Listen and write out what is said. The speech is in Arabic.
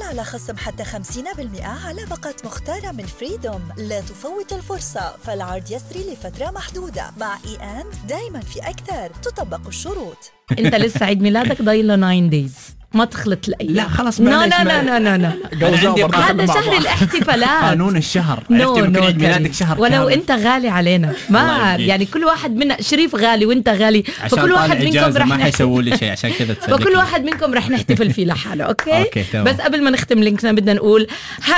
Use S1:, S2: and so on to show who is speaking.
S1: على خصم حتى 50% على باقة مختارة من فريدوم. لا تفوت الفرصة، فالعرض يسري لفترة محدودة. مع E&, دايما في أكثر، تطبق الشروط.
S2: انت لسه عيد ميلادك ضايله 9 days، ما تخلط الايام.
S3: لا خلاص
S2: لا هذا شهر الاحتفالات،
S3: قانون الشهر.
S2: عيد
S3: ميلادك شهر
S2: ولو
S3: كامل.
S2: انت غالي علينا ما يعني كل واحد منا، شريف غالي وانت غالي، فكل واحد منكم رح
S3: ما حيسووا لي شيء عشان كذا
S2: فكل واحد منكم رح نحتفل فيه لحاله. اوكي
S3: تمام.
S2: بس قبل ما نختم لينكنا بدنا نقول